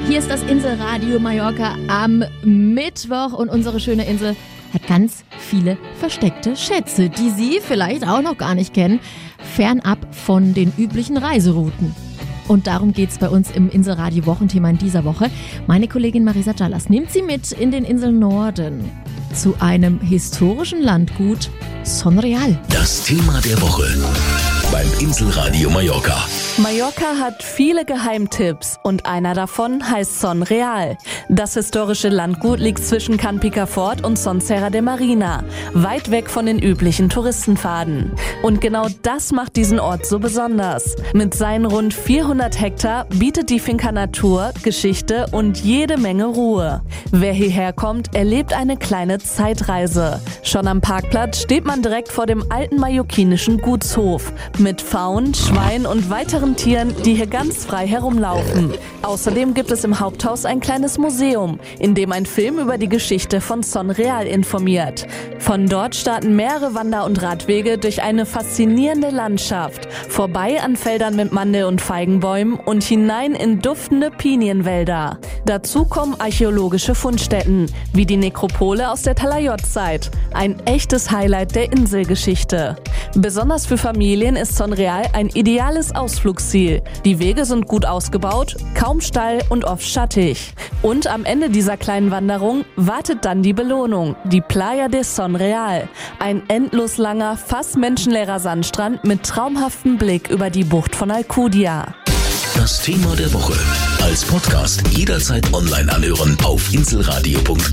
Hier ist das Inselradio Mallorca am Mittwoch und unsere schöne Insel hat ganz viele versteckte Schätze, die Sie vielleicht auch noch gar nicht kennen, fernab von den üblichen Reiserouten. Und darum geht's bei uns im Inselradio Wochenthema in dieser Woche. Meine Kollegin Marisa Callas nimmt Sie mit in den Inseln Norden zu einem historischen Landgut Son Real. Das Thema der Woche beim Inselradio Mallorca. Mallorca hat viele Geheimtipps und einer davon heißt Son Real. Das historische Landgut liegt zwischen Can Picafort und Son Serra de Marina, weit weg von den üblichen Touristenpfaden. Und genau das macht diesen Ort so besonders. Mit seinen rund 400 Hektar bietet die Finca Natur, Geschichte und jede Menge Ruhe. Wer hierher kommt, erlebt eine kleine Zeitreise. Schon am Parkplatz steht man direkt vor dem alten mallorquinischen Gutshof mit Pfauen, Schweinen und weiteren Tieren, die hier ganz frei herumlaufen. Außerdem gibt es im Haupthaus ein kleines Museum, in dem ein Film über die Geschichte von Son Real informiert. Von dort starten mehrere Wander- und Radwege durch eine faszinierende Landschaft, vorbei an Feldern mit Mandel- und Feigenbäumen und hinein in duftende Pinienwälder. Dazu kommen archäologische Fundstätten, wie die Nekropole aus der Talayot-Zeit. Ein echtes Highlight der Inselgeschichte. Besonders für Familien ist Son Real ein ideales Ausflugsziel. Die Wege sind gut ausgebaut, kaum steil und oft schattig. Und am Ende dieser kleinen Wanderung wartet dann die Belohnung, die Playa de Son Real. Ein endlos langer, fast menschenleerer Sandstrand mit traumhaftem Blick über die Bucht von Alcudia. Das Thema der Woche als Podcast jederzeit online anhören auf inselradio.com.